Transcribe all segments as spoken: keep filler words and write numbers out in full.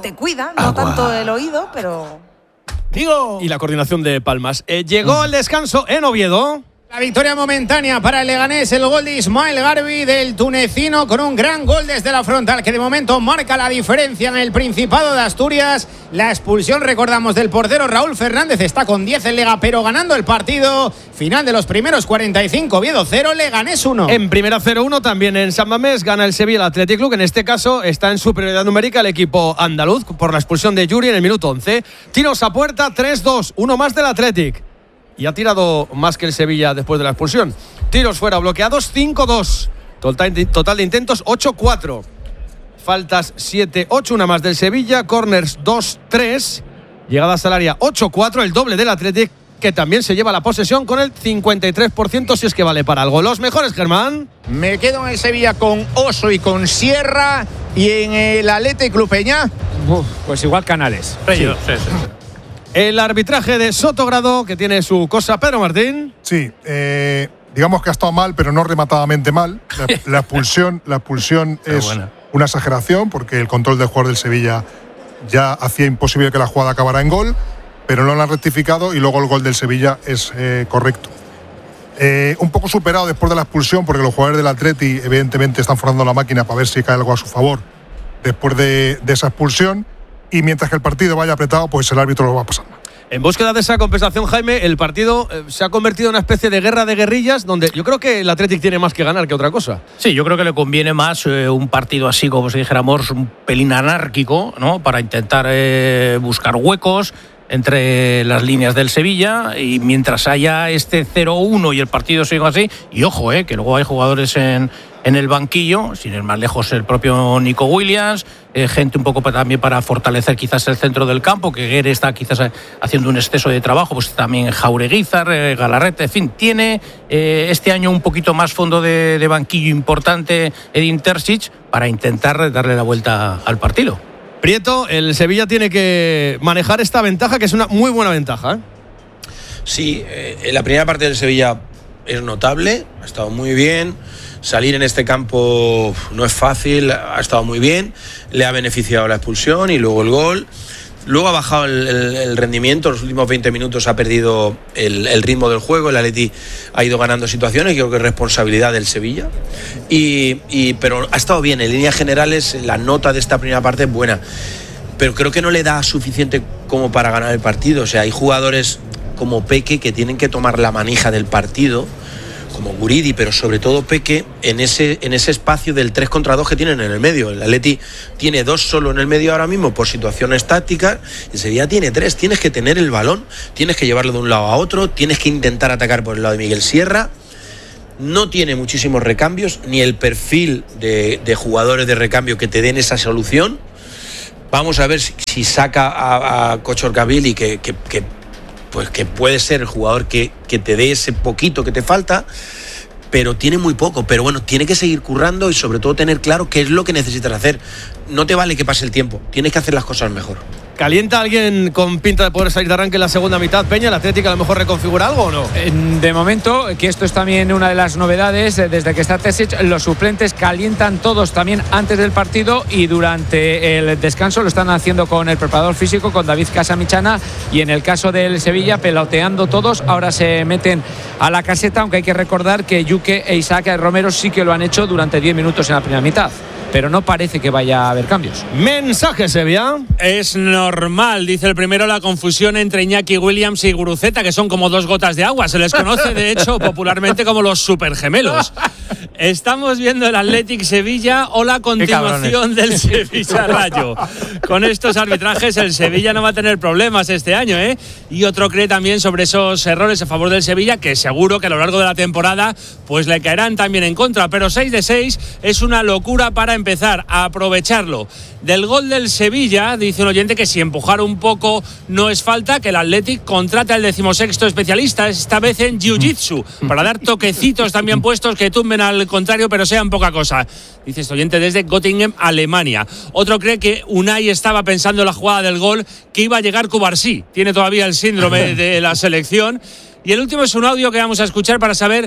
te cuida, no Agua. tanto el oído, pero... Digo. Y la coordinación de palmas. Eh, llegó mm. el descanso en Oviedo. La victoria momentánea para el Leganés, el gol de Ismael Garbi del tunecino con un gran gol desde la frontal que de momento marca la diferencia en el Principado de Asturias. La expulsión, recordamos, del portero Raúl Fernández, está con diez en Lega, pero ganando el partido. Final de los primeros cuarenta y cinco, Oviedo cero, Leganés uno. En primera cero uno, también en San Mamés, gana el Sevilla el Athletic Club. En este caso está en superioridad numérica el equipo andaluz por la expulsión de Yuri en el minuto once. Tiros a puerta, tres dos, uno más del Athletic. Y ha tirado más que el Sevilla después de la expulsión. Tiros fuera bloqueados, cinco dos. Total, total de intentos, ocho cuatro. Faltas, siete ocho, una más del Sevilla. Corners, dos tres. Llegadas al área, ocho cuatro. El doble del Athletic, que también se lleva la posesión con el cincuenta y tres por ciento, si es que vale para algo. Los mejores, Germán. Me quedo en el Sevilla con Oso y con Sierra. Y en el Athletic Club Peña, Uf, pues igual Canales. Sí, sí, sí, sí. El arbitraje de Sotogrado, que tiene su cosa. Pedro Martín. Sí, eh, digamos que ha estado mal, pero no rematadamente mal. La, la expulsión, la expulsión es buena. Una exageración, porque el control del jugador del Sevilla ya hacía imposible que la jugada acabara en gol, pero no lo han rectificado y luego el gol del Sevilla es eh, correcto. Eh, un poco superado después de la expulsión, porque los jugadores del Atleti evidentemente están forzando la máquina para ver si cae algo a su favor después de, de esa expulsión. Y mientras que el partido vaya apretado, pues el árbitro lo va a pasar mal. En búsqueda de esa compensación, Jaime, el partido eh, se ha convertido en una especie de guerra de guerrillas, donde yo creo que el Athletic tiene más que ganar que otra cosa. Sí, yo creo que le conviene más eh, un partido así, como si dijéramos, un pelín anárquico, ¿no? Para intentar eh, buscar huecos entre las líneas del Sevilla, y mientras haya este cero uno y el partido siga así, y ojo, eh, que luego hay jugadores en, en el banquillo, sin ir más lejos el propio Nico Williams, eh, gente un poco para, también para fortalecer quizás el centro del campo, que Guerre está quizás haciendo un exceso de trabajo, pues también Jaureguizar, eh, Galarrete, en fin, tiene eh, este año un poquito más fondo de, de banquillo importante Edin Terzic para intentar darle la vuelta al partido. Prieto, el Sevilla tiene que manejar esta ventaja, que es una muy buena ventaja, ¿eh? Sí, eh, la primera parte del Sevilla es notable, ha estado muy bien. Salir en este campo no es fácil, ha estado muy bien, le ha beneficiado la expulsión y luego el gol. Luego ha bajado el, el, el rendimiento, los últimos veinte minutos ha perdido el, el ritmo del juego, el Atleti ha ido ganando situaciones, creo que es responsabilidad del Sevilla, y, y, pero ha estado bien, en líneas generales la nota de esta primera parte es buena, pero creo que no le da suficiente como para ganar el partido. O sea, hay jugadores como Peque que tienen que tomar la manija del partido, como Guridi, pero sobre todo Peque, en ese, en ese espacio del tres contra dos que tienen en el medio. El Atleti tiene dos solo en el medio ahora mismo por situaciones tácticas, el Sevilla tiene tres. Tienes que tener el balón, tienes que llevarlo de un lado a otro, tienes que intentar atacar por el lado de Miguel Sierra. No tiene muchísimos recambios, ni el perfil de, de jugadores de recambio que te den esa solución. Vamos a ver si, si saca a, a Kochorkavili, que, que, que pues que puede ser el jugador que, que te dé ese poquito que te falta, pero tiene muy poco. Pero bueno, tiene que seguir currando y sobre todo tener claro qué es lo que necesitas hacer. No te vale que pase el tiempo, tienes que hacer las cosas mejor. ¿Calienta alguien con pinta de poder salir de arranque en la segunda mitad, Peña? ¿El Atlético a lo mejor reconfigura algo o no? De momento, que esto es también una de las novedades, desde que está Terzic, los suplentes calientan todos también antes del partido y durante el descanso lo están haciendo con el preparador físico, con David Casamichana, y en el caso del Sevilla, peloteando todos. Ahora se meten a la caseta, aunque hay que recordar que Yuke e Isaac Romero sí que lo han hecho durante diez minutos en la primera mitad, pero no parece que vaya a haber cambios. Mensaje, Sevilla. Es normal, dice el primero, la confusión entre Iñaki Williams y Guruceta, que son como dos gotas de agua. Se les conoce, de hecho, popularmente como los supergemelos. Estamos viendo el Athletic Sevilla o la continuación del Sevilla Rayo. Con estos arbitrajes el Sevilla no va a tener problemas este año, ¿eh? Y otro cree también sobre esos errores a favor del Sevilla, que seguro que a lo largo de la temporada pues le caerán también en contra. Pero seis de seis es una locura para empezar a aprovecharlo. Del gol del Sevilla, dice un oyente que si empujar un poco no es falta, que el Athletic contrata al decimosexto especialista, esta vez en Jiu-Jitsu, para dar toquecitos también puestos que tumben al contrario, pero sean poca cosa. Dice este oyente desde Göttingen, Alemania. Otro cree que Unai estaba pensando en la jugada del gol, que iba a llegar Cubarsí. Tiene todavía el síndrome de la selección. Y el último es un audio que vamos a escuchar para saber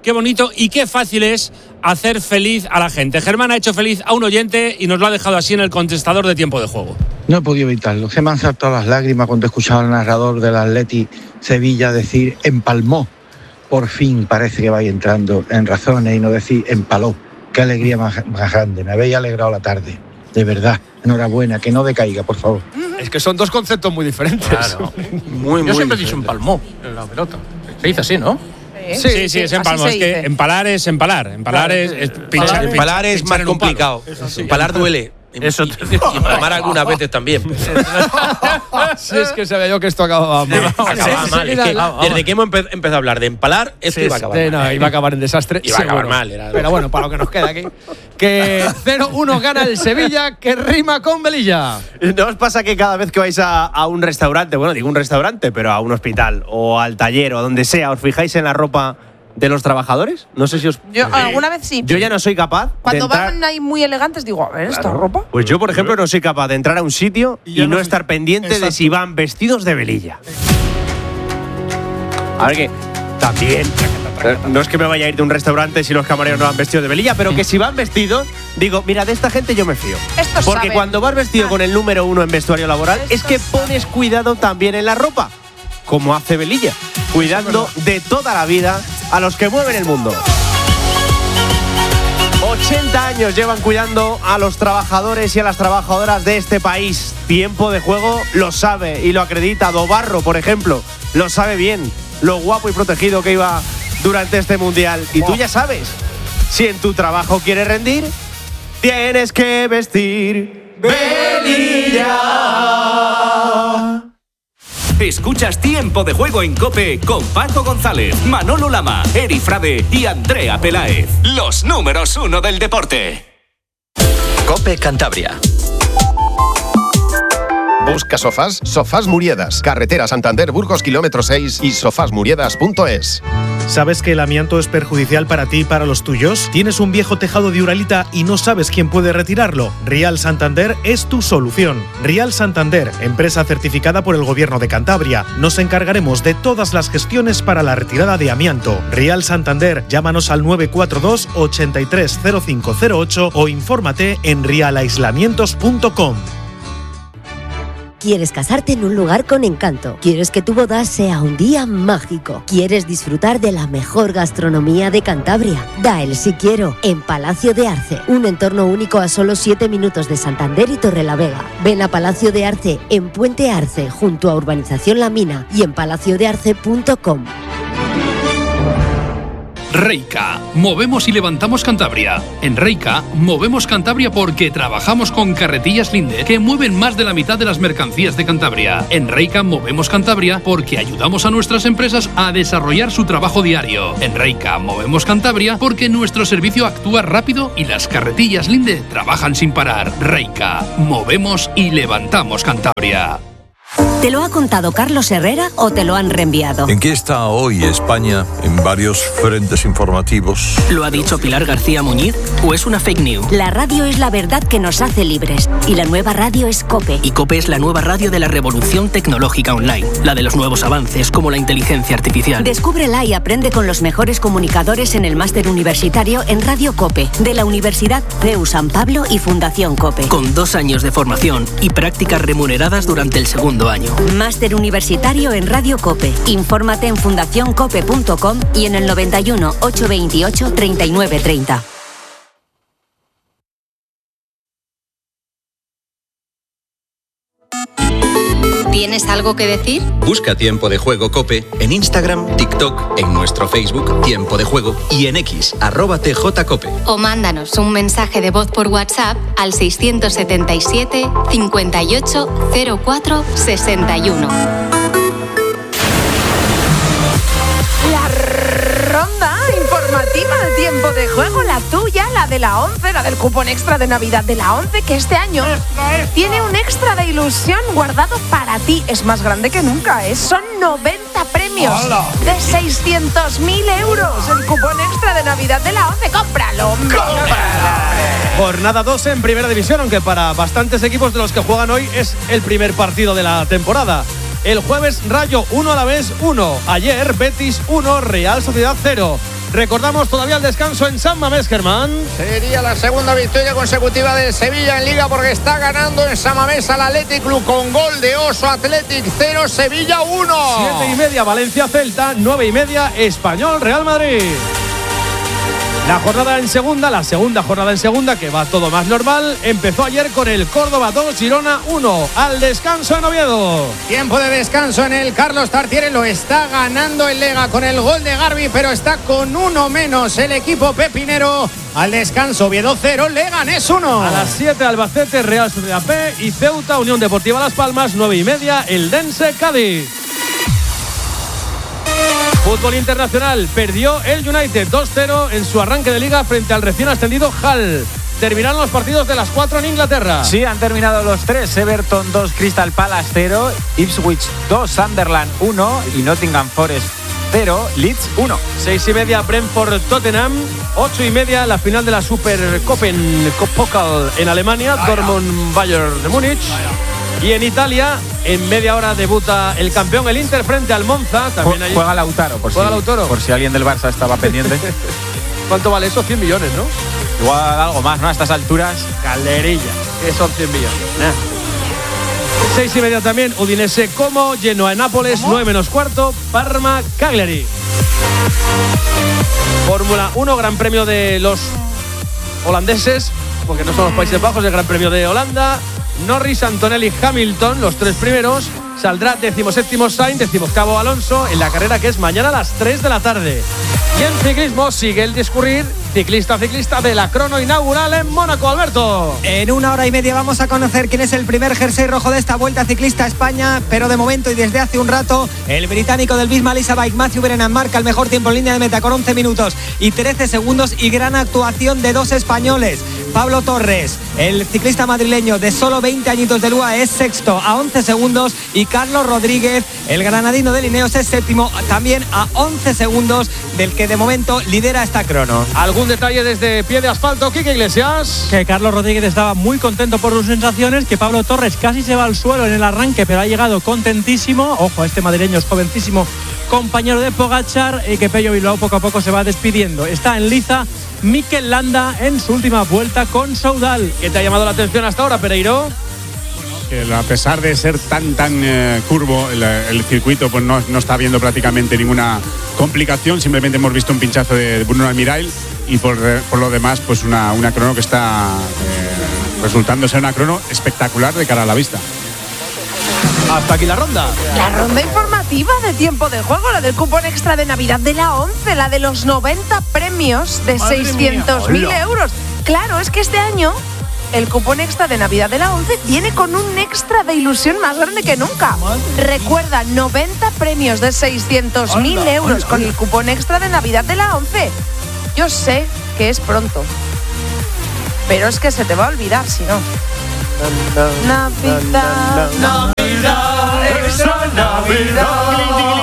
qué bonito y qué fácil es hacer feliz a la gente. Germán ha hecho feliz a un oyente y nos lo ha dejado así en el contestador de Tiempo de Juego. No he podido evitarlo. Se me han saltado las lágrimas cuando he escuchado al narrador del Atleti Sevilla decir empalmó. Por fin parece que vais entrando en razones y no decir empaló. Qué alegría más, más grande. Me habéis alegrado la tarde. De verdad. Enhorabuena. Que no decaiga, por favor. Es que son dos conceptos muy diferentes. Claro. Muy, Yo muy siempre he diferente. dicho empalmó en la pelota. Se dice así, ¿no? Sí, sí, sí, es empalmo. Es que empalar es empalar. Empalar es, es pinchar. Empalar es pinchar más en un palo. complicado. Empalar duele. Eso y, y, y empalmar algunas veces también. Si es que sabía yo que esto acababa mal. Acababa mal. Es que desde que hemos empe- empezado a hablar de empalar, esto Sí, iba a acabar sí, mal. no, iba a acabar en desastre. Iba a acabar seguro. mal, era- Pero bueno, para lo que nos queda aquí. Que cero uno gana el Sevilla, que rima con Velilla. ¿No os pasa que cada vez que vais a, a un restaurante, bueno, digo un restaurante, pero a un hospital o al taller o a donde sea, os fijáis en la ropa de los trabajadores? No sé si os... Yo alguna vez sí. Yo ya no soy capaz Cuando de entrar... van ahí muy elegantes digo, a ver, ¿esta ropa? Pues yo, por ejemplo, no soy capaz de entrar a un sitio Y y, ya no no- estar pendiente de Exacto. si van vestidos de velilla. A ver que también, eh, no es que me vaya a ir de un restaurante si los camareros no van vestidos de velilla, pero que si van vestidos, digo, mira, de esta gente yo me fío. Estos Porque saben. cuando vas vestido con el número uno en vestuario laboral, es que pones cuidado también en la ropa, como hace Velilla, cuidando de toda la vida a los que mueven el mundo. ochenta años llevan cuidando a los trabajadores y a las trabajadoras de este país. Tiempo de Juego lo sabe y lo acredita. Dobarro, por ejemplo, lo sabe bien. Lo guapo y protegido que iba durante este mundial. Y tú ya sabes, si en tu trabajo quieres rendir, tienes que vestir velilla. Escuchas Tiempo de Juego en COPE con Paco González, Manolo Lama, Eri Frade y Andrea Peláez. Los números uno del deporte. COPE Cantabria. Busca sofás, Sofás Muriedas, carretera Santander Burgos kilómetro seis y sofás muriedas punto es. ¿Sabes que el amianto es perjudicial para ti y para los tuyos? ¿Tienes un viejo tejado de Uralita y no sabes quién puede retirarlo? Rial Santander es tu solución. Rial Santander, empresa certificada por el Gobierno de Cantabria. Nos encargaremos de todas las gestiones para la retirada de amianto. Rial Santander, llámanos al nueve cuatro dos, ochenta y tres cero cinco cero ocho o infórmate en rial aislamientos punto com. ¿Quieres casarte en un lugar con encanto? ¿Quieres que tu boda sea un día mágico? ¿Quieres disfrutar de la mejor gastronomía de Cantabria? Da el sí quiero en Palacio de Arce, un entorno único a solo siete minutos de Santander y Torrelavega. Ven a Palacio de Arce en Puente Arce, junto a Urbanización La Mina y en palacio de arce punto com. Reika, movemos y levantamos Cantabria. En Reika, movemos Cantabria porque trabajamos con carretillas Linde, que mueven más de la mitad de las mercancías de Cantabria. En Reika, movemos Cantabria porque ayudamos a nuestras empresas a desarrollar su trabajo diario. En Reika, movemos Cantabria porque nuestro servicio actúa rápido y las carretillas Linde trabajan sin parar. Reika, movemos y levantamos Cantabria. ¿Te lo ha contado Carlos Herrera o te lo han reenviado? ¿En qué está hoy España en varios frentes informativos? ¿Lo ha dicho Pilar García Muñiz o es una fake news? La radio es la verdad que nos hace libres y la nueva radio es COPE. Y COPE es la nueva radio de la revolución tecnológica online, la de los nuevos avances como la inteligencia artificial. Descúbrela y aprende con los mejores comunicadores en el máster universitario en Radio COPE de la Universidad C E U San Pablo y Fundación COPE. Con dos años de formación y prácticas remuneradas durante el segundo año. Máster universitario en Radio COPE. Infórmate en fundación cope punto com y en el noventa y uno, ochocientos veintiocho, treinta y nueve treinta. ¿Tienes algo que decir? Busca Tiempo de Juego COPE en Instagram, TikTok, en nuestro Facebook Tiempo de Juego y en X, arroba tjcope. O mándanos un mensaje de voz por WhatsApp al seiscientos setenta y siete, cincuenta y ocho, cero cuatro, sesenta y uno. La ronda informativa al Tiempo de Juego, la tuya, la de la ONCE, la del cupón extra de Navidad de la ONCE, que este año tiene un extra de ilusión guardado para ti. Es más grande que nunca, ¿eh? Son noventa premios ¡Hala! de seiscientos mil euros. El cupón extra de Navidad de la ONCE. ¡Cómpralo, hombre! Jornada dos en Primera División, aunque para bastantes equipos de los que juegan hoy es el primer partido de la temporada. El jueves Rayo uno Alavés uno. Ayer Betis uno, Real Sociedad cero. Recordamos todavía el descanso en San Mamés, Germán. Sería la segunda victoria consecutiva del Sevilla en Liga porque está ganando en San Mamés al Athletic Club con gol de Oso. Athletic cero, Sevilla uno. Siete y media Valencia Celta, nueve y media Español Real Madrid. La jornada en segunda, la segunda jornada en segunda, que va todo más normal, empezó ayer con el Córdoba dos, Girona uno, al descanso en Oviedo. Tiempo de descanso en el Carlos Tartiere, lo está ganando el Lega con el gol de Garbi, pero está con uno menos el equipo pepinero. Al descanso, Oviedo cero, Leganés uno. A las siete, Albacete, Real Sociedad B y Ceuta, Unión Deportiva Las Palmas, nueve y media, Eldense, Cádiz. Fútbol internacional, perdió el United dos cero en su arranque de liga frente al recién ascendido Hull. Terminaron los partidos de las cuatro en Inglaterra. Sí, han terminado los tres. Everton dos, Crystal Palace cero, Ipswich dos, Sunderland uno y Nottingham Forest cero, Leeds uno. Seis y media, Brentford Tottenham. Ocho y media, la final de la Supercopen Pokal en Alemania, Dortmund Bayern de Múnich. Y en Italia, en media hora debuta el campeón, el Inter, frente al Monza. También hay... Juega Lautaro, por, ¿Juega si, Lautaro? por si alguien del Barça estaba pendiente. ¿Cuánto vale eso? cien millones, ¿no? Igual algo más, ¿no? A estas alturas. Calderilla, que son cien millones. Nah. Seis y media también, Udinese Como, Genoa en Nápoles, nueve menos cuarto, Parma Cagliari. Fórmula uno, Gran Premio de los holandeses, porque no son los Países Bajos, el Gran Premio de Holanda. Norris, Antonelli, Hamilton, los tres primeros. Saldrá decimoséptimo Sainz, decimoctavo Alonso en la carrera que es mañana a las tres de la tarde. Y en ciclismo sigue el discurrir ciclista ciclista de la crono inaugural en Mónaco, Alberto. En una hora y media vamos a conocer quién es el primer jersey rojo de esta Vuelta Ciclista a España, pero de momento y desde hace un rato el británico del Bisma Lisa Bike, Matthew Brennan, marca el mejor tiempo en línea de meta con once minutos y trece segundos y gran actuación de dos españoles. Pablo Torres, el ciclista madrileño de solo veinte añitos de Lua, es sexto a once segundos y Carlos Rodríguez, el granadino de Lineos, es séptimo también a once segundos del que de momento lidera esta crono. ¿Algún detalle desde pie de asfalto, Quique Iglesias? Que Carlos Rodríguez estaba muy contento por sus sensaciones, que Pablo Torres casi se va al suelo en el arranque, pero ha llegado contentísimo. Ojo, este madrileño es jovencísimo, compañero de Pogačar, y que Pello Bilbao poco a poco se va despidiendo. Está en liza Mikel Landa en su última vuelta con Soudal. ¿Qué te ha llamado la atención hasta ahora, Pereiro? Que a pesar de ser tan tan eh, curvo el, el circuito, pues no, no está habiendo prácticamente ninguna complicación. Simplemente hemos visto un pinchazo de Bruno Almirail y por, por lo demás pues una, una crono que está eh, resultando ser una crono espectacular de cara a la vista. Hasta aquí la ronda. La ronda informativa de tiempo de juego, la del cupón extra de Navidad de la once, la de los noventa premios de seiscientos mil euros. Claro, es que este año el cupón extra de Navidad de la once viene con un extra de ilusión más grande que nunca. Recuerda, noventa premios de seiscientos mil euros con el cupón extra de Navidad de la once. Yo sé que es pronto, pero es que se te va a olvidar si no. Navidad, Navidad, extra Navidad.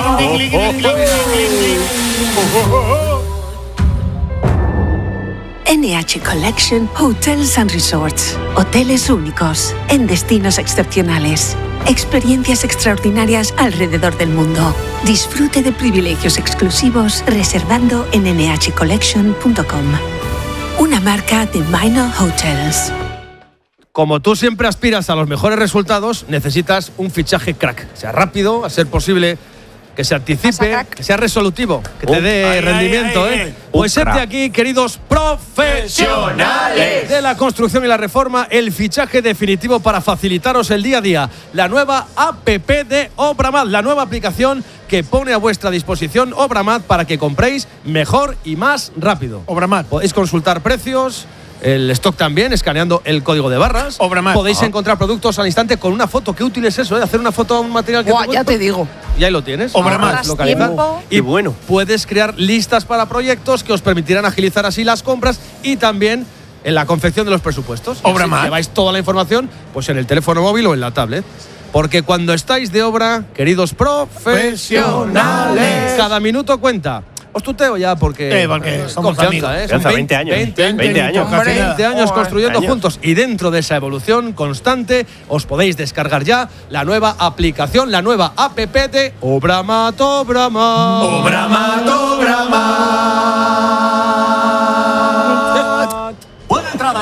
N H Collection Hotels and Resorts. Hoteles únicos en destinos excepcionales. Experiencias extraordinarias alrededor del mundo. Disfrute de privilegios exclusivos reservando en ene hache collection punto com. Una marca de Minor Hotels. Como tú siempre aspiras a los mejores resultados, necesitas un fichaje crack. Sea rápido, a ser posible que se anticipe, que sea resolutivo, que te dé ay, rendimiento, ay, ay, ¿eh? ay. Pues este aquí, queridos profesionales de la construcción y la reforma, el fichaje definitivo para facilitaros el día a día. La nueva app de Obramat, la nueva aplicación que pone a vuestra disposición Obramat para que compréis mejor y más rápido. Obramat. Podéis consultar precios, el stock también, escaneando el código de barras. Obramat. Podéis oh. encontrar productos al instante con una foto. Qué útil es eso, ¿eh? Hacer una foto a un material que Buah, te ya te digo. Y ahí lo tienes. Obramat. Y bueno, puedes crear listas para proyectos que os permitirán agilizar así las compras y también en la confección de los presupuestos. Obramat. Lleváis toda la información pues en el teléfono móvil o en la tablet. Porque cuando estáis de obra, queridos profesionales, cada minuto cuenta. Os tuteo ya porque, eh, porque somos confianza, amigos. ¿eh? Son veinte años. veinte, veinte años. veinte años Joder. construyendo años. juntos. Y dentro de esa evolución constante, os podéis descargar ya la nueva aplicación, la nueva app de Obramat, Obramat. Obramat, Obramat.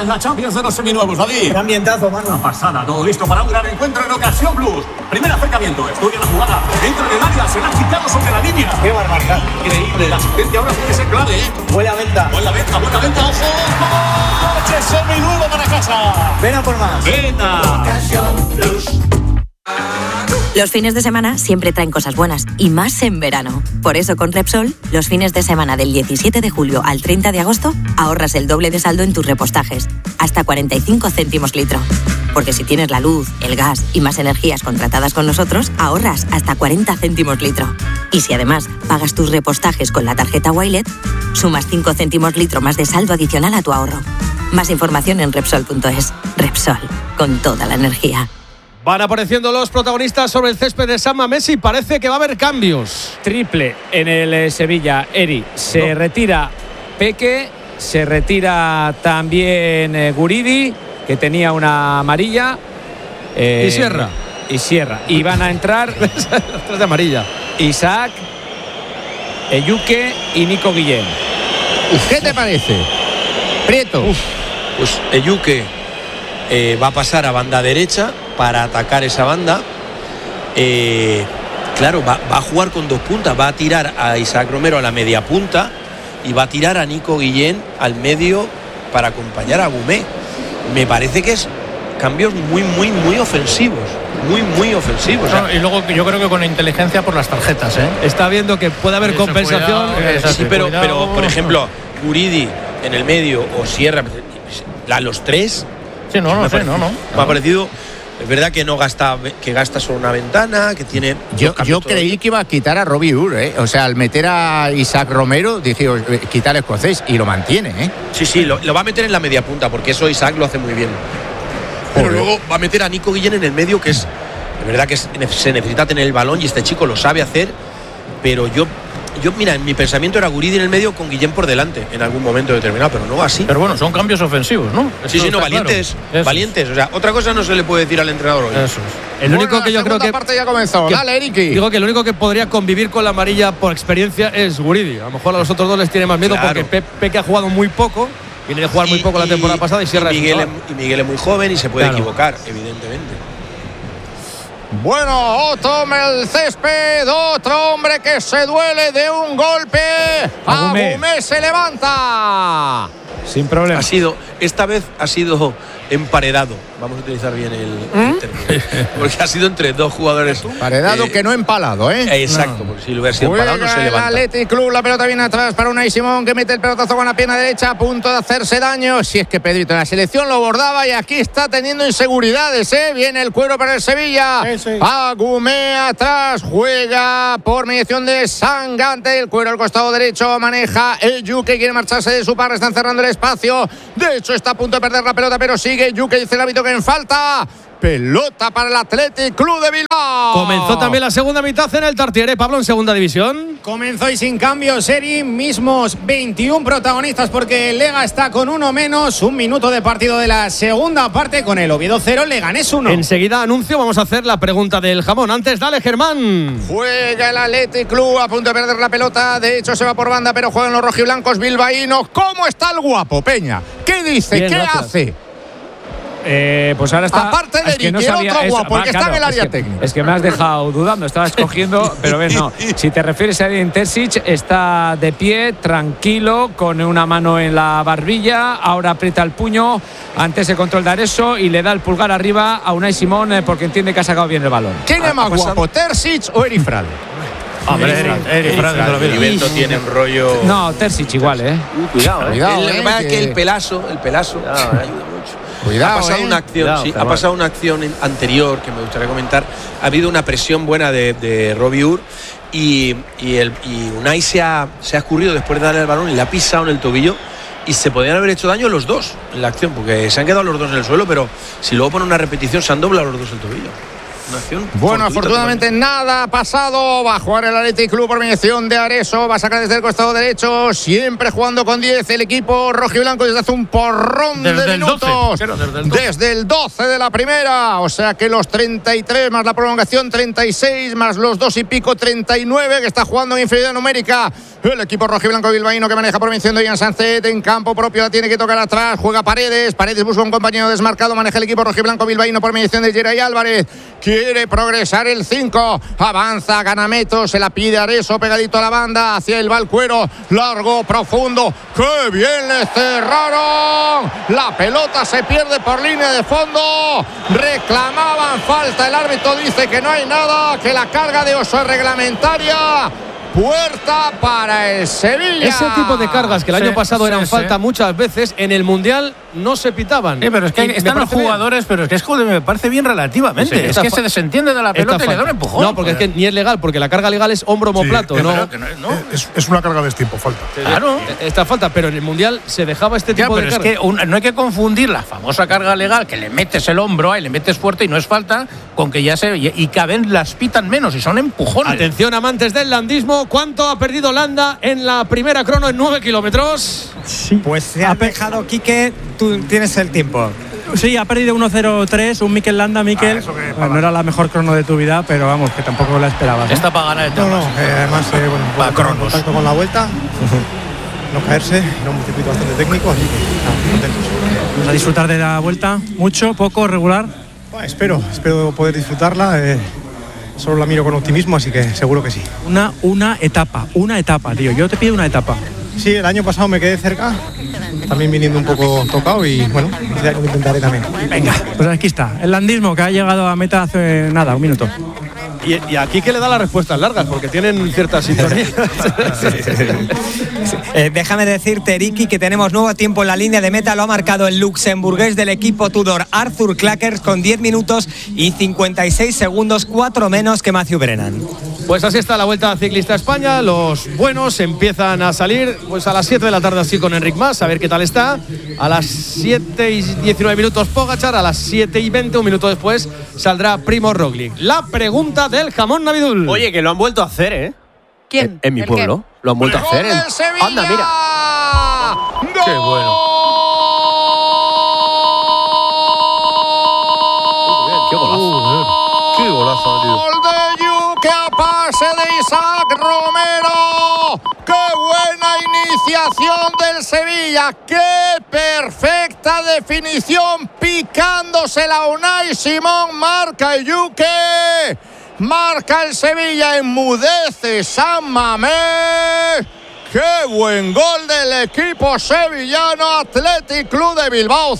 la Champions de los seminuevos, David. Qué ambientazo, mano. Una pasada, todo listo para un gran encuentro en Ocasión Plus. Primer acercamiento, estudia la jugada. Entra en el área, se la ha quitado sobre la línea. Qué barbaridad. Increíble, la asistencia ahora tiene que ser clave, ¿eh? Buena venta. Buena venta, buena venta, ojo. ¡Coche seminuevo para casa! Ven a por más. Venta. Ocasión Plus. Los fines de semana siempre traen cosas buenas, y más en verano. Por eso con Repsol, los fines de semana del diecisiete de julio al treinta de agosto, ahorras el doble de saldo en tus repostajes, hasta cuarenta y cinco céntimos litro. Porque si tienes la luz, el gas y más energías contratadas con nosotros, ahorras hasta cuarenta céntimos litro. Y si además pagas tus repostajes con la tarjeta Wilet, sumas cinco céntimos litro más de saldo adicional a tu ahorro. Más información en Repsol punto es. Repsol, con toda la energía. Van apareciendo los protagonistas sobre el césped de San Mamés y parece que va a haber cambios. Triple en el eh, Sevilla, Eri. Se no. retira Peque, se retira también eh, Guridi, que tenía una amarilla. Eh, y Sierra. Y Sierra. Y van a entrar tres de amarilla. Isaac, Eyuke y Nico Guillén. Uf, ¿qué te parece? Prieto. Uf, pues Eyuke eh, va a pasar a banda derecha para atacar esa banda. Eh, claro, va, va a jugar con dos puntas. Va a tirar a Isaac Romero a la media punta y va a tirar a Nico Guillén al medio para acompañar a Gumé. Me parece que es cambios muy, muy, muy ofensivos. Muy, muy ofensivos. No, y luego yo creo que con inteligencia por las tarjetas, ¿eh? Está viendo que puede haber eso, compensación. Cuidado, eh, sí, pero, pero, por ejemplo, Guridi en el medio o Sierra, a los tres. Sí, no, no, me sé, parecido, no, no. Me ha parecido. Es verdad que no gasta, que gasta solo una ventana, que tiene. Yo, yo creí que iba a quitar a Robbie Ur, ¿eh? O sea, al meter a Isaac Romero, dije, eh, quitar el escocés y lo mantiene, ¿eh? Sí, sí, lo, lo va a meter en la media punta, porque eso Isaac lo hace muy bien. Pero Joder. Luego va a meter a Nico Guillén en el medio, que es. Es verdad que es, se necesita tener el balón y este chico lo sabe hacer, pero yo. Yo, mira, en mi pensamiento era Guridi en el medio con Guillén por delante en algún momento determinado, pero no así. Pero bueno, son cambios ofensivos, ¿no? Sí, Esto sí, no, valientes, claro. valientes. O sea, otra cosa no se le puede decir al entrenador hoy. Eso es. El bueno, único que yo creo que parte ya comenzó. Que, Dale, Eriki. Digo que el único que podría convivir con la amarilla por experiencia es Guridi. A lo mejor a los otros dos les tiene más miedo, claro. porque Pepe ha jugado muy poco, viene de jugar muy poco y, la temporada pasada y Sierra y Miguel, es y Miguel es muy joven y se puede claro. equivocar, evidentemente. Bueno, otro hombre el césped, otro hombre que se duele de un golpe. Agumé se levanta. Sin problema. Ha sido, esta vez ha sido emparedado. Vamos a utilizar bien el, ¿Mm? el término. Porque ha sido entre dos jugadores. Emparedado eh, que no empalado, ¿eh? Exacto, no. Porque si lo hubiera sido empalado no se levanta. El Athletic Club, la pelota viene atrás para Unai Simón, que mete el pelotazo con la pierna derecha a punto de hacerse daño. Si es que Pedrito en la selección lo bordaba y aquí está teniendo inseguridades, ¿eh? Viene el cuero para el Sevilla. Sí, sí. Agumé atrás, juega por mediación de Sangante. El cuero al costado derecho, maneja el Yuke, quiere marcharse de su par, están cerrando el espacio. De hecho, está a punto de perder la pelota, pero sigue Yuke, dice el hábito que en falta. Pelota para el Athletic Club de Bilbao. Comenzó también la segunda mitad en el Tartiere, Pablo, en segunda división. Comenzó y sin cambios, Eri, mismos veintiún protagonistas porque el Lega está con uno menos, un minuto de partido de la segunda parte con el Oviedo cero, Leganés uno. Enseguida anuncio, vamos a hacer la pregunta del jamón. Antes, dale, Germán. Juega el Athletic Club a punto de perder la pelota, de hecho se va por banda, pero juegan los rojiblancos bilbaínos. ¿Cómo está el guapo, Peña? ¿Qué dice? Bien, ¿qué gracias. hace? Eh, pues ahora está. Aparte de Ricky, no sabía, otro guapo, porque claro, está en el área es que, técnica. Es que me has dejado dudando, estaba escogiendo, pero ven, no. Si te refieres a Edin Terzic, está de pie, tranquilo, con una mano en la barbilla, ahora aprieta el puño ante ese control de Areso y le da el pulgar arriba a Unai Simón eh, porque entiende que ha sacado bien el balón. ¿Quién es más guapo, Terzic o Eri Frade? Hombre, Eri Frade. El evento tiene un rollo. No, Terzic igual, ¿eh? Uh, cuidado, eh. cuidado, el, eh, que... que el pelazo, el pelazo eh, ayuda mucho. Cuidado, ha pasado eh. una acción, Cuidado, sí, ha pasado una acción anterior que me gustaría comentar. Ha habido una presión buena de, de Robbie Ur y, y, el, y Unai se ha, se ha escurrido después de darle el balón y le ha pisado en el tobillo y se podían haber hecho daño los dos en la acción porque se han quedado los dos en el suelo, pero si luego pone una repetición se han doblado los dos el tobillo. Bueno, afortunadamente nada ha pasado. Va a jugar el Athletic Club por mediación de Areso. Va a sacar desde el costado derecho. Siempre jugando con diez el equipo rojiblanco desde hace un porrón desde de el minutos. doce, desde, el doce. desde el doce de la primera. O sea que los treinta y tres más la prolongación, treinta y seis más los dos y pico, treinta y nueve, que está jugando en inferioridad numérica el equipo rojiblanco bilbaíno, que maneja por mención de Ian Sánchez en campo propio. La tiene que tocar atrás. Juega Paredes. Paredes busca un compañero desmarcado. Maneja el equipo rojiblanco bilbaíno por mediación de Geray Álvarez. Quiere progresar el cinco. Avanza, gana metros. Se la pide Areso pegadito a la banda. Hacia el Valcuero. Largo, profundo. ¡Qué bien le cerraron! La pelota se pierde por línea de fondo. Reclamaban falta. El árbitro dice que no hay nada. Que la carga de Oso es reglamentaria. Puerta para el Sevilla. Ese tipo de cargas que el Sí, año pasado sí, eran sí. falta muchas veces, en el Mundial no se pitaban. Sí, pero es que Y están me los parece jugadores, bien. pero es que es joder, me parece bien relativamente. Sí, es esta que fa- se desentiende de la pelota Esta y le da un falta. empujón. No, porque es que ni es legal, porque la carga legal es hombro-omoplato. Sí, no, pero que no es- no. Es, es una carga de destiempo, falta. Claro. Esta falta, pero en el Mundial se dejaba este Ya, tipo pero de es cargas. que un- no hay que confundir la famosa carga legal, que le metes el hombro ahí, le metes fuerte y no es falta, con que ya se. Y, y cada vez las pitan menos y son empujones. Atención, amantes del landismo. ¿Cuánto ha perdido Landa en la primera crono en nueve kilómetros? Sí. Pues se ha dejado, Quique, tú tienes el tiempo. Sí, ha perdido uno cero tres, un Mikel Landa, Mikel. Ah, eso que Bueno, no era la mejor crono de tu vida, pero vamos, que tampoco la esperabas. ¿no? Está para ganar el No, tema. no, eh, además, eh, bueno, Va, buen cronos. contacto con la vuelta, no caerse, era un circuito bastante técnico, así que nada, contentos. Vamos a disfrutar de la vuelta, mucho, poco, regular. Bueno, espero, espero poder disfrutarla. eh, solo la miro con optimismo, así que seguro que sí. Una, una etapa, una etapa, tío. Yo te pido una etapa. Sí, el año pasado me quedé cerca, también viniendo un poco tocado y bueno, este año lo intentaré también. Venga, pues aquí está. El landismo que ha llegado a meta hace nada, un minuto. Y, y aquí que le da las respuestas largas, porque tienen cierta sintonía. Eh, déjame decirte, Ricky, que tenemos nuevo tiempo en la línea de meta. Lo ha marcado el luxemburgués del equipo Tudor, Arthur Clackers, con diez minutos y cincuenta y seis segundos, cuatro menos que Matthew Brennan. Pues así está la Vuelta Ciclista a España. Los buenos empiezan a salir pues a las siete de la tarde así con Enric Mas, a ver qué tal está. A las siete y diecinueve minutos Pogačar, a las siete y veinte, un minuto después, saldrá Primož Roglic. La pregunta del jamón Navidul. Oye, que lo han vuelto a hacer, ¿eh? ¿Quién? En, en mi ¿El pueblo. Lo han vuelto a hacer. ¡Gol del Sevilla! Anda, mira. ¡Qué bueno! Qué golazo. Qué golazo, tío. Gol de Yuke a pase de Isaac Romero. ¡Qué buena iniciación del Sevilla! ¡Qué perfecta definición! Picándosela a Unai Simón. Marca Yuke. Marca el Sevilla. Enmudece San Mamés. ¡Qué buen gol del equipo sevillano! Athletic Club de Bilbao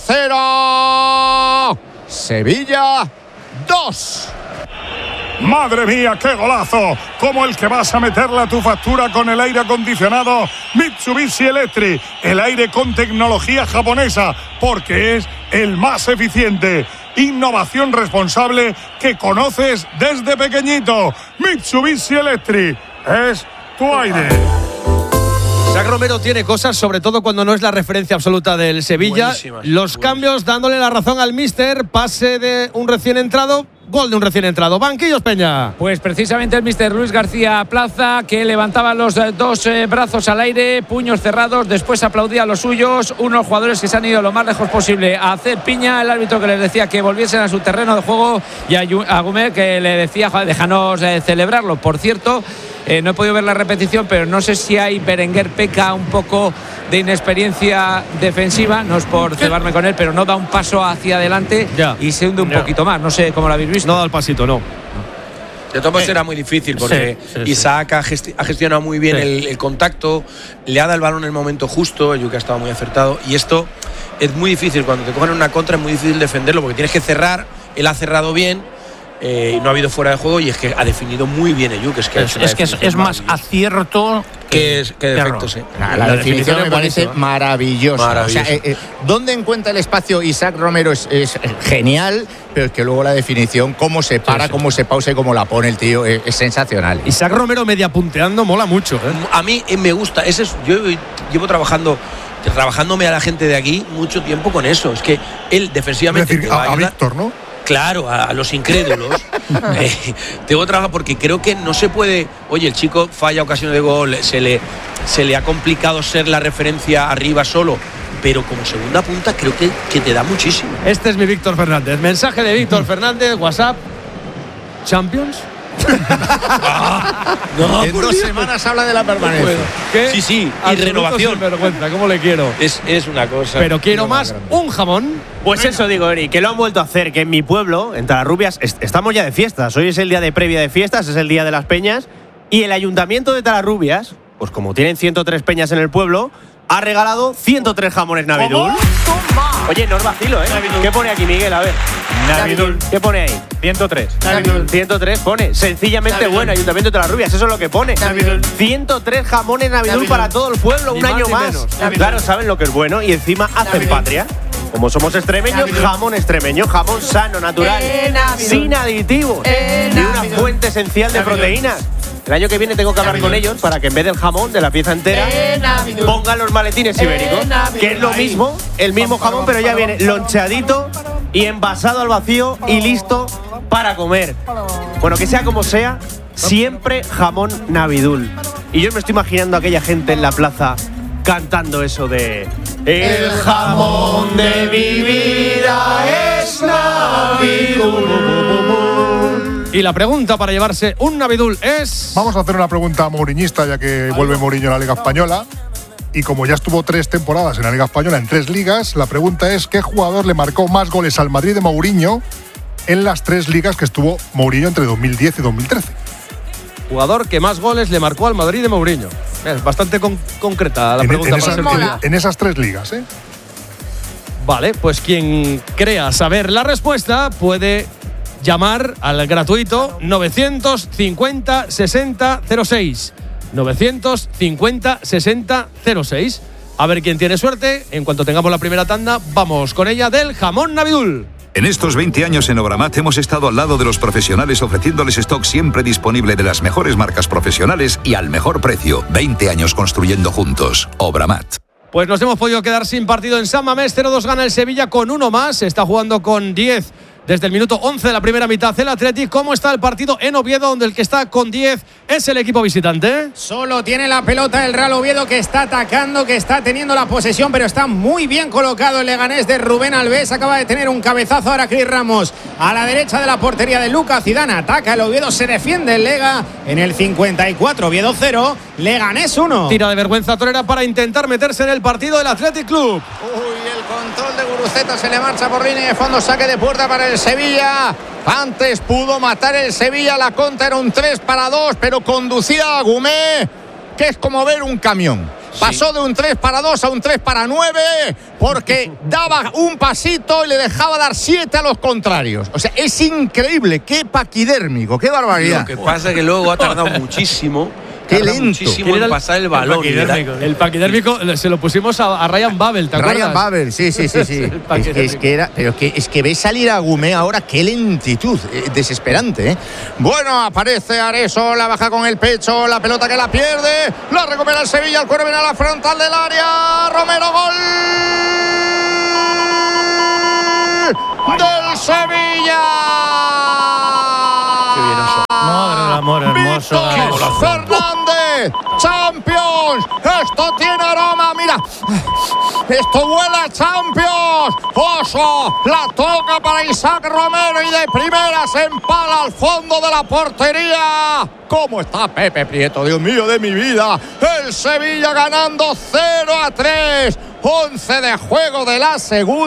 cero. Sevilla dos. ¡Madre mía, qué golazo! Como el que vas a meterle a tu factura con el aire acondicionado Mitsubishi Electric. El aire con tecnología japonesa, porque es el más eficiente. Innovación responsable que conoces desde pequeñito. Mitsubishi Electric es tu aire. Isaac Romero tiene cosas, sobre todo cuando no es la referencia absoluta del Sevilla. Buenísimas, Los buenísimas. cambios dándole la razón al míster. Pase de un recién entrado, gol de un recién entrado. Banquillos Peña. Pues precisamente el míster Luis García Plaza, que levantaba los eh, dos eh, brazos al aire, puños cerrados, después aplaudía a los suyos, unos jugadores que se han ido lo más lejos posible a hacer piña, el árbitro que les decía que volviesen a su terreno de juego y a, Yu- a Gumer que le decía, joder, déjanos eh, celebrarlo. Por cierto, eh, no he podido ver la repetición, pero no sé si hay Berenguer peca un poco de inexperiencia defensiva, no es por cebarme con él, pero no da un paso hacia adelante Ya. y se hunde un Ya. poquito más, no sé cómo lo habéis visto. No da el pasito, no. De todos modos era muy difícil porque sí, sí, sí. Isaac ha, gesti- ha gestionado muy bien Sí. el, el contacto, le ha dado el balón en el momento justo, el Yuke ha estado muy acertado y esto es muy difícil, cuando te cogen en una contra es muy difícil defenderlo porque tienes que cerrar, él ha cerrado bien, eh, no ha habido fuera de juego y es que ha definido muy bien el Yuke. Es que, ha Es, hecho una es que es, definición es más maravillosa. acierto que, es, que error. defecto, sí. La, La la definición definición me es parece buenísima. maravillosa. Maravillosa. O sea, eh, eh, ¿dónde encuentra el espacio Isaac Romero? Es, es genial, pero es que luego la definición, cómo se para, sí. cómo se pausa y cómo la pone el tío, es, es sensacional. Isaac Romero media punteando mola mucho, ¿eh? A mí eh, me gusta, ese es, yo llevo trabajando trabajándome a la gente de aquí mucho tiempo con eso, es que él Es defensivamente decir, te va a, a a ayudar. Víctor, ¿no? Claro, a, a los incrédulos. eh, tengo que trabajar porque creo que no se puede. Oye, el chico falla ocasiones de gol, se le, se le ha complicado ser la referencia arriba solo. Pero como segunda punta creo que, que te da muchísimo. Este es mi Víctor Fernández. Mensaje de Víctor Fernández, WhatsApp. ¿Champions? ah, no, en dos Dios. semanas habla de la permanencia. ¿Qué? Sí, sí, y renovación. Vergüenza, ¿cómo le quiero? Es, es una cosa. Pero quiero más, un jamón. Pues Venga. Eso digo, Eri, que lo han vuelto a hacer, que en mi pueblo, en Talarrubias, est estamos ya de fiestas. Hoy es el día de previa de fiestas, es el día de las peñas. Y el ayuntamiento de Talarrubias, pues como tienen ciento tres peñas en el pueblo, ha regalado ciento tres jamones Navidul. Oye, no es vacilo, ¿eh? Navidul. ¿Qué pone aquí, Miguel? A ver. Navidul. ¿Qué pone ahí? ciento tres. Navidul. ciento tres pone. Sencillamente Navidul. Bueno, Ayuntamiento de Talarrubias, eso es lo que pone. Navidul. ciento tres jamones Navidul, Navidul para todo el pueblo, ni un año más. Claro, saben lo que es bueno y encima hacen Navidul. Patria. Como somos extremeños, Navidul. Jamón extremeño, jamón sano, natural, eh, sin aditivos eh, y una fuente esencial de Navidul. Proteínas. El año que viene tengo que hablar Navidul. Con ellos para que en vez del jamón, de la pieza entera, eh, pongan los maletines ibéricos, eh, que es lo mismo, el mismo jamón, pero ya viene loncheadito y envasado al vacío y listo para comer. Bueno, que sea como sea, siempre jamón Navidul. Y yo me estoy imaginando a aquella gente en la plaza cantando eso de el jamón de mi vida es Navidul. Y la pregunta para llevarse un Navidul es... Vamos a hacer una pregunta mouriñista, ya que vuelve Mourinho a la Liga Española. Y como ya estuvo tres temporadas en la Liga Española, en tres ligas, la pregunta es ¿qué jugador le marcó más goles al Madrid de Mourinho en las tres ligas que estuvo Mourinho entre dos mil diez y dos mil trece? Jugador que más goles le marcó al Madrid de Mourinho. Es bastante con concreta la en, pregunta. En, esa, en, en esas tres ligas, ¿eh? Vale, pues quien crea saber la respuesta puede llamar al gratuito novecientos cincuenta sesenta cero seis. novecientos cincuenta sesenta cero seis. A ver quién tiene suerte. En cuanto tengamos la primera tanda, vamos con ella del jamón Navidul. En estos veinte años en Obramat hemos estado al lado de los profesionales ofreciéndoles stock siempre disponible de las mejores marcas profesionales y al mejor precio. veinte años construyendo juntos. Obramat. Pues nos hemos podido quedar sin partido en San Mamés. cero dos gana el Sevilla con uno más. Está jugando con diez desde el minuto once de la primera mitad el Athletic. ¿Cómo está el partido en Oviedo, donde el que está con diez es el equipo visitante? Solo tiene la pelota el Real Oviedo, que está atacando, que está teniendo la posesión, pero está muy bien colocado el Leganés de Rubén Alves. Acaba de tener un cabezazo ahora Cris Ramos a la derecha de la portería de Lucas Zidane. Ataca el Oviedo, se defiende el Lega en el cincuenta y cuatro. Oviedo cero, Leganés uno. Tira de vergüenza torera para intentar meterse en el partido del Athletic Club. Uy, el control de Guruceta se le marcha por línea de fondo, saque de puerta para el Sevilla. Antes pudo matar el Sevilla, la contra era un tres para dos, pero conducía a Gumé, que es como ver un camión. Pasó sí. de un tres para dos a un tres para nueve, porque daba un pasito y le dejaba dar siete a los contrarios. O sea, es increíble, qué paquidérmico, qué barbaridad. Lo que pasa es que luego ha tardado muchísimo. Qué lento. Muchísimo en pasar el balón. El paquidérmico, el paquidérmico se lo pusimos a, a Ryan Babel, ¿te acuerdas? Ryan Babel, sí, sí, sí. sí. es, es que era, pero que, es que ves salir a Gumé ahora, qué lentitud, eh, desesperante, ¿eh? Bueno, aparece Areso, la baja con el pecho, la pelota que la pierde, la recupera el Sevilla, el cuero viene a la frontal del área, Romero, gol del Sevilla. Qué bien eso. Madre del amor hermoso. Víctor Fernández, Champions. Esto tiene aroma, mira. Esto huele a Champions. Oso, la toca para Isaac Romero y de primera se empala al fondo de la portería. ¿Cómo está Pepe Prieto? Dios mío de mi vida. El Sevilla ganando cero a tres. once de juego de la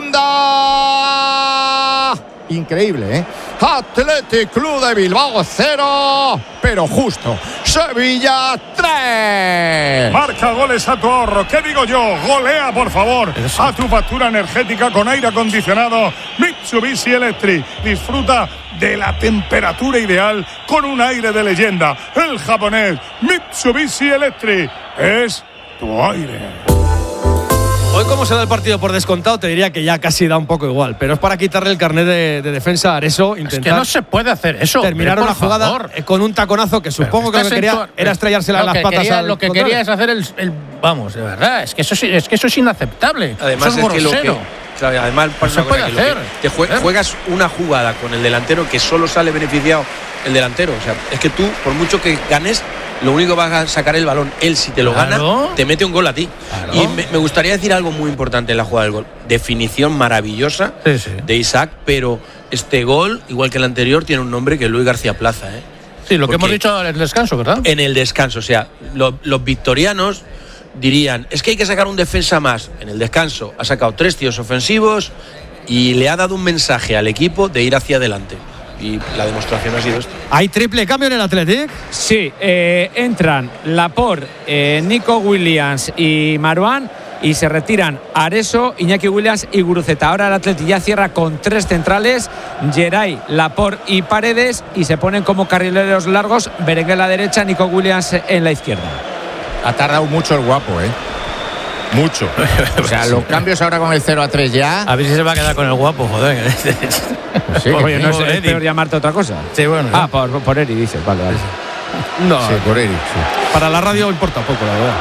segunda. Increíble, ¿eh? Athletic Club de Bilbao cero, pero justo. Sevilla tres. Marca goles a tu ahorro. ¿Qué digo yo? Golea, por favor, Eso. a tu factura energética con aire acondicionado Mitsubishi Electric. Disfruta de la temperatura ideal con un aire de leyenda. El japonés Mitsubishi Electric es tu aire. Hoy, como se da el partido por descontado, te diría que ya casi da un poco igual, pero es para quitarle el carnet de, de defensa a Areso. Intentar es que no se puede hacer eso. Terminar una jugada favor. con un taconazo que supongo que lo que quería era estrellársela en las patas quería, al Lo que contrario. quería es hacer el, el. Vamos, de verdad, es que eso, es que eso es inaceptable. Además, eso es, es que lo, que Claro, además pasa se puede hacer. Te juegas una jugada con el delantero que solo sale beneficiado el delantero. O sea, es que tú, por mucho que ganes, lo único que vas a sacar el balón. Él, si te lo claro. gana, te mete un gol a ti. Claro. Y me, me gustaría decir algo muy importante en la jugada del gol. Definición maravillosa sí, sí. de Isaac, pero este gol, igual que el anterior, tiene un nombre que es Luis García Plaza, ¿eh? Sí, lo Porque que hemos dicho en el descanso, ¿verdad? En el descanso, o sea, lo, los victorianos dirían, es que hay que sacar un defensa más. En el descanso ha sacado tres tíos ofensivos y le ha dado un mensaje al equipo de ir hacia adelante. Y la demostración ha sido esto. ¿Hay triple cambio en el Athletic? Sí, eh, entran Laporte, eh, Nico Williams y Marouane y se retiran Areso, Iñaki Williams y Guruceta. Ahora el Athletic ya cierra con tres centrales, Geray, Laporte y Paredes, y se ponen como carrileros largos, Berenguer a la derecha, Nico Williams en la izquierda. Ha tardado mucho el guapo, ¿eh? Mucho. O sea, los cambios ahora con el cero a tres ya. A ver si se va a quedar con el guapo, joder. Sí, oye, no es, es peor llamarte otra cosa. Sí, bueno. Ah, por, por Eri, dices. Vale, vale. No, sí, por Eri. Sí. Para la radio importa poco, la verdad.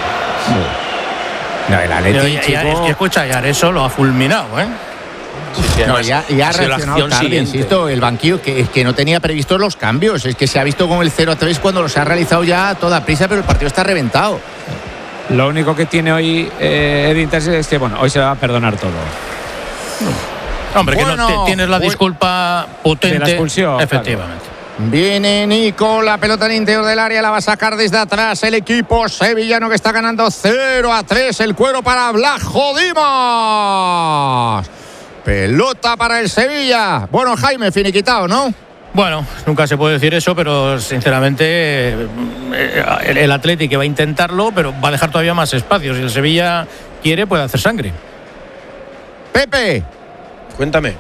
Sí. No, el Atleti, chico... Es que escucha, ya eso lo ha fulminado, ¿eh? Sí, sí, no, ya, ya ha reaccionado tarde, siguiente. Insisto, el banquillo que, es que no tenía previsto los cambios. Es que se ha visto con el cero a tres cuando los ha realizado ya a toda prisa, pero el partido está reventado. Lo único que tiene hoy eh, Edin Terzic es que, bueno, hoy se va a perdonar todo. No. Hombre, bueno, que no te, tienes la disculpa potente. De la expulsión. Efectivamente. Claro. Viene Nico, la pelota en el interior del área, la va a sacar desde atrás el equipo sevillano que está ganando cero a tres. El cuero para Blajo Dimas. Pelota para el Sevilla. Bueno, Jaime, finiquitado, ¿no? Bueno, nunca se puede decir eso, pero sinceramente el, el Athletic que va a intentarlo, pero va a dejar todavía más espacio. Si el Sevilla quiere, puede hacer sangre. Pepe, cuéntame.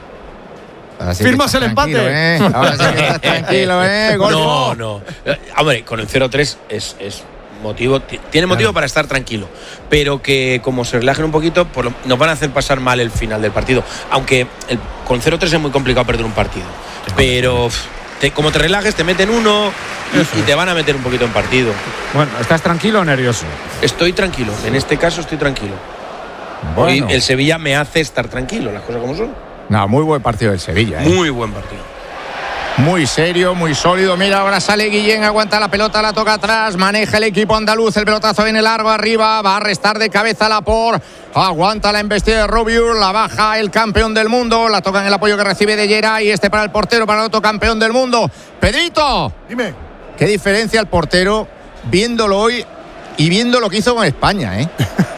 Sí, firmas el empate. ¿Eh? Ahora sí que estás tranquilo, ¿eh? Golfo. No, no. Hombre, con el cero tres es, es motivo, tiene motivo claro. para estar tranquilo. Pero que como se relajen un poquito, por lo, nos van a hacer pasar mal el final del partido. Aunque el, con cero tres es muy complicado perder un partido. Pero te, como te relajes, te meten uno y, y te van a meter un poquito en partido. Bueno, ¿estás tranquilo o nervioso? Estoy tranquilo. En este caso estoy tranquilo. Bueno. Hoy el Sevilla me hace estar tranquilo, las cosas como son. No, muy buen partido del Sevilla, ¿eh? Muy buen partido. Muy serio, muy sólido. Mira, ahora sale Guillén, aguanta la pelota, la toca atrás, maneja el equipo andaluz, el pelotazo viene largo arriba, va a restar de cabeza Laporte, aguanta la embestida de Robiur, la baja el campeón del mundo, la toca en el apoyo que recibe de Geray, este para el portero, para el otro campeón del mundo. Pedrito, dime. ¿Qué diferencia el portero viéndolo hoy y viendo lo que hizo con España, eh?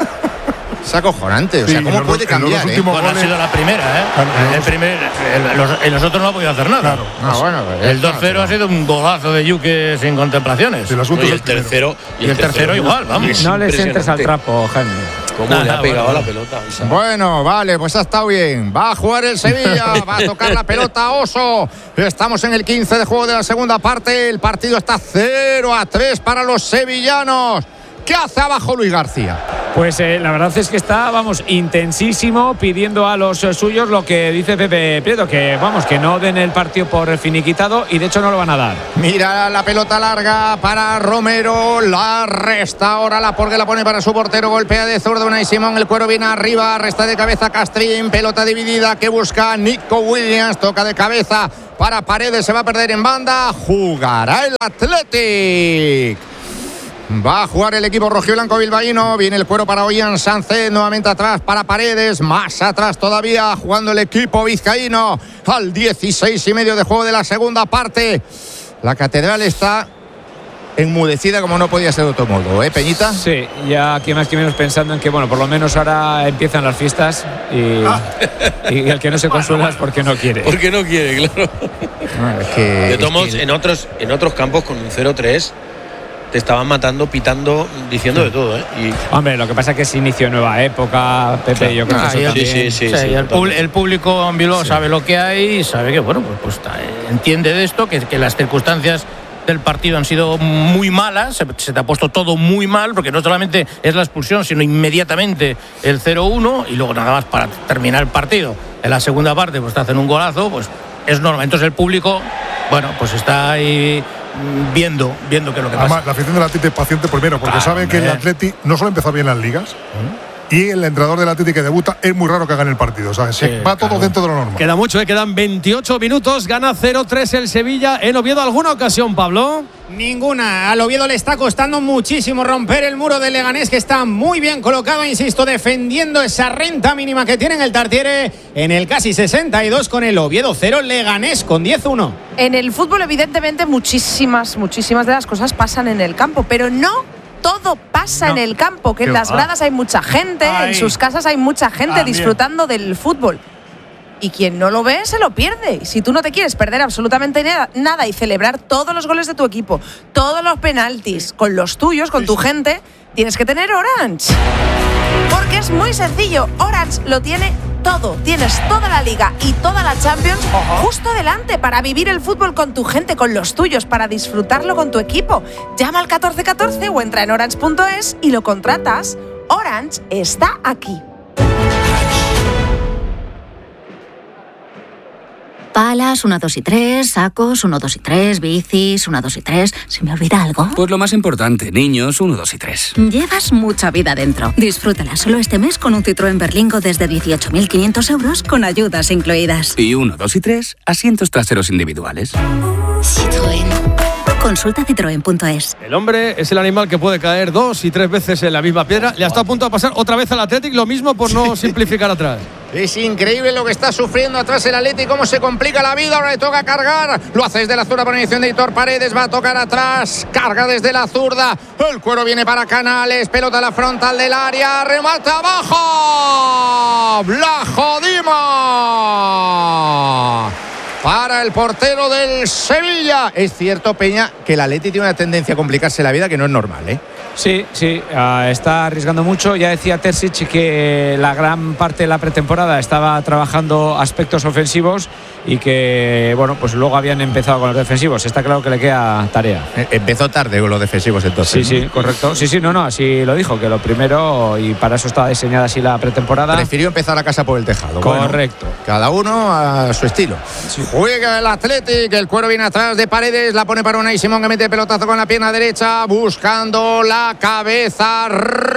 Es acojonante, o sea, ¿cómo sí, puede cambiar? Eh? Bueno, goles... ha sido la primera, ¿eh? Claro, el primer, el, los, el nosotros no ha podido hacer nada. Claro. Ah, bueno, el dos cero ha sido un golazo de Yuque sin contemplaciones. El y el tercero, y el, el tercero, tercero igual, vamos. No les entres al trapo, Jaime. ¿Cómo nada, le ha pegado bueno, la pelota? Bueno, vale, pues ha estado bien. Va a jugar el Sevilla, va a tocar la pelota Oso. Estamos en el quince de juego de la segunda parte. El partido está cero a tres para los sevillanos. ¿Qué hace abajo Luis García? Pues eh, la verdad es que está, vamos, intensísimo, pidiendo a los eh, suyos lo que dice Pepe Prieto, que vamos, que no den el partido por finiquitado, y de hecho no lo van a dar. Mira la pelota larga para Romero, la resta ahora la porque la pone para su portero, golpea de zurdo Unai Simón, el cuero viene arriba, resta de cabeza Castrín, pelota dividida que busca Nico Williams, toca de cabeza para Paredes, se va a perder en banda, jugará el Athletic. Va a jugar el equipo rojiblanco bilbaíno. Viene el cuero para Ollán Sánchez. Nuevamente atrás para Paredes. Más atrás todavía jugando el equipo vizcaíno. Al dieciséis y medio de juego de la segunda parte. La catedral está enmudecida como no podía ser de otro modo, ¿eh, Peñita? Sí, ya aquí más que menos pensando en que, bueno, por lo menos ahora empiezan las fiestas y, ah. y el que no se consuela es porque no quiere. Porque no quiere, claro. No, es que, de todos modos, es que... en, otros, en otros campos con un cero tres... te estaban matando, pitando, diciendo de todo, ¿eh? Y... Hombre, lo que pasa es que se inició nueva época, Pepe, claro. Yo creo ah, que eso sí, sí, sí, sí, sí, el, pub, el público en Bilbao sí. sabe lo que hay y sabe que, bueno, pues, pues entiende de esto, que, que las circunstancias del partido han sido muy malas, se, se te ha puesto todo muy mal, porque no solamente es la expulsión, sino inmediatamente el cero uno, y luego nada más para terminar el partido. En la segunda parte, pues te hacen un golazo, pues es normal. Entonces el público, bueno, pues está ahí viendo, viendo qué es lo que Además, pasa. La afición del Atleti es paciente primero, porque claro, sabe que el Atleti no solo empezó bien las ligas, ¿Mm? y el entrenador del Atlético que debuta, es muy raro que gane el partido. O sea, sí, va todo claro. dentro de lo normal. Queda mucho, ¿eh? Quedan veintiocho minutos. Gana cero tres el Sevilla. ¿En Oviedo alguna ocasión, Pablo? Ninguna. Al Oviedo le está costando muchísimo romper el muro del Leganés, que está muy bien colocado, insisto, defendiendo esa renta mínima que tiene en el Tartiere en el casi sesenta y dos, con el Oviedo cero, Leganés con diez uno. En el fútbol, evidentemente, muchísimas, muchísimas de las cosas pasan en el campo, pero no todo pasa no. en el campo, que en las gradas hay mucha gente, Ay. en sus casas hay mucha gente ah, disfrutando bien. del fútbol. Y quien no lo ve, se lo pierde. Y si tú no te quieres perder absolutamente nada, nada y celebrar todos los goles de tu equipo, todos los penaltis, con los tuyos, con tu gente, tienes que tener Orange. Porque es muy sencillo. Orange lo tiene todo. Tienes toda la Liga y toda la Champions justo delante para vivir el fútbol con tu gente, con los tuyos, para disfrutarlo con tu equipo. Llama al catorce catorce o entra en orange punto es y lo contratas. Orange está aquí. Palas, uno, dos y tres, sacos, uno, dos y tres, bicis, uno, dos y tres. ¿Se me olvida algo? Pues lo más importante, niños, uno, dos y tres. Llevas mucha vida dentro. Disfrútala solo este mes con un Citroën Berlingo desde dieciocho mil quinientos euros con ayudas incluidas. Y uno, dos y tres, asientos traseros individuales. Citroën. Consulta citroen punto es. El hombre es el animal que puede caer dos y tres veces en la misma piedra. Le está a punto de pasar otra vez al Athletic, lo mismo por no simplificar atrás. Es increíble lo que está sufriendo atrás el Athletic, cómo se complica la vida. Ahora le toca cargar. Lo hace desde la zurda por iniciación de Hitor Paredes. Va a tocar atrás. Carga desde la zurda. El cuero viene para Canales. Pelota a la frontal del área. Remate abajo. La jodimos. Para el portero del Sevilla. Es cierto, Peña, que el Atleti tiene una tendencia a complicarse la vida que no es normal, ¿eh? Sí, sí, uh, está arriesgando mucho. Ya decía Terzic que la gran parte de la pretemporada estaba trabajando aspectos ofensivos y que, bueno, pues luego habían empezado con los defensivos. Está claro que le queda tarea. Empezó tarde con los defensivos entonces. Sí, sí, correcto. Sí, sí, no, no, así lo dijo, que lo primero, y para eso estaba diseñada así la pretemporada. Prefirió empezar a casa por el tejado. Correcto. Bueno, cada uno a su estilo. Sí. Juega el Athletic, el cuero viene atrás de Paredes, la pone para Unai Simón, que mete pelotazo con la pierna derecha, buscando la cabeza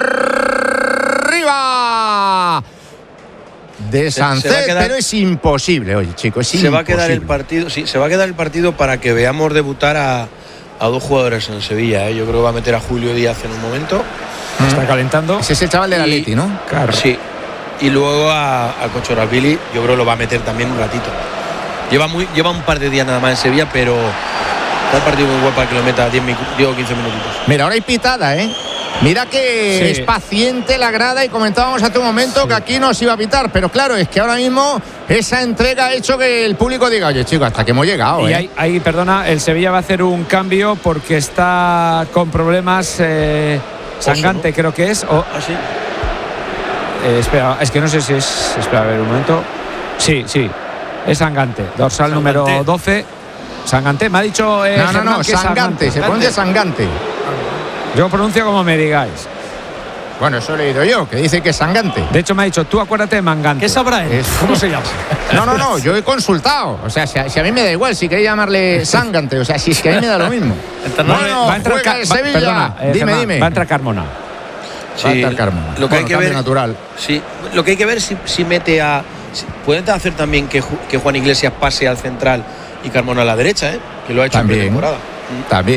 arriba de Sánchez, pero es imposible, oye, chicos, es se imposible. va a quedar el partido, sí, se va a quedar el partido para que veamos debutar a, a dos jugadores en Sevilla, ¿eh? Yo creo que va a meter a Julio Díaz en un momento. Mm. Está calentando. Ese es el chaval del Atleti, ¿no? Claro. Sí. Y luego a, a Cochorabili, yo creo que lo va a meter también un ratito. Lleva muy, lleva un par de días nada más en Sevilla, pero está el partido muy bueno para que lo meta diez o quince minutitos. Mira, ahora hay pitada, ¿eh? Mira que sí. Es paciente la grada, y comentábamos hace un momento sí. que aquí no se iba a pitar, pero claro, es que ahora mismo esa entrega ha hecho que el público diga, oye, chicos, hasta que hemos llegado, y ¿eh? ahí, ahí, perdona, el Sevilla va a hacer un cambio porque está con problemas eh, Sangante, creo que es. O, ¿Ah, sí? eh, espera, es que no sé si es. Espera, a ver un momento. Sí, sí, es Sangante, dorsal Sangante. Número doce. Sangante, me ha dicho. Eh, no, no, no, Sangante, Sangante, se pronuncia Sangante. Yo pronuncio como me digáis. Bueno, eso he leído yo, que dice que es Sangante. De hecho, me ha dicho, tú acuérdate de Mangante. ¿Qué sabrá él? ¿Cómo se llama? No, no, no, yo he consultado. O sea, si a, si a mí me da igual, si queréis llamarle Sangante, o sea, si es que a mí me da lo mismo. Bueno, va a entrar juega el Sevilla. Perdona, eh, dime, Germán, dime. Va a entrar Carmona. Sí, va a entrar Carmona. Lo que bueno, hay que ver, natural. Sí, lo que hay que ver si, si mete a. Si, puede hacer también que, que Juan Iglesias pase al central y Carmona a la derecha, ¿eh? Que lo ha hecho también, en pretemporada. También.